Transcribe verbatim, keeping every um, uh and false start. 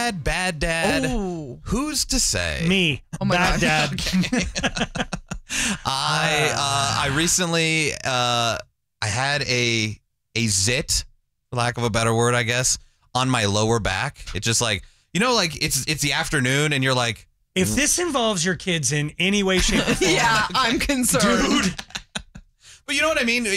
dad, bad dad? Ooh. Who's to say? Me. Oh my Bad God. dad. I uh, I recently uh, I had a a zit, for lack of a better word, I guess, on my lower back. It just like you know, like it's it's the afternoon, and you're like, If this involves your kids in any way, shape, or form, Yeah, I'm concerned. dude. but you know what I mean?